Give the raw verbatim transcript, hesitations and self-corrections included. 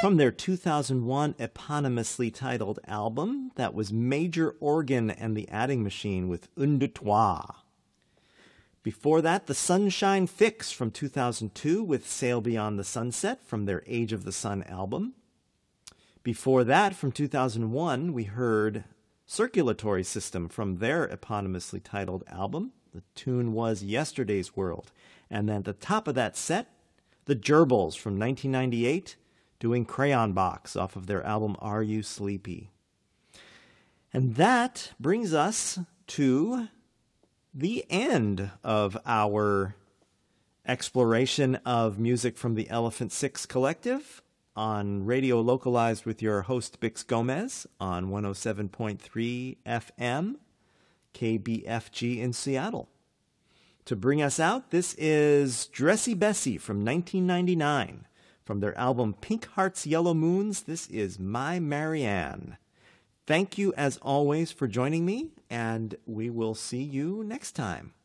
From their two thousand one eponymously titled album, that was Major Organ and the Adding Machine with Un de Toi. Before that, the Sunshine Fix from two thousand two with Sail Beyond the Sunset from their Age of the Sun album. Before that, from two thousand one, we heard Circulatory System from their eponymously titled album. The tune was Yesterday's World. And then at the top of that set, the Gerbils from nineteen ninety-eight doing Crayon Box off of their album Are You Sleepy? And that brings us to the end of our exploration of music from the Elephant Six Collective on Radio Localized with your host Bix Gomez on one oh seven point three F M, K B F G in Seattle. To bring us out, this is Dressy Bessie from nineteen ninety-nine. From their album Pink Hearts Yellow Moons, this is My Marianne. Thank you as always for joining me, and we will see you next time.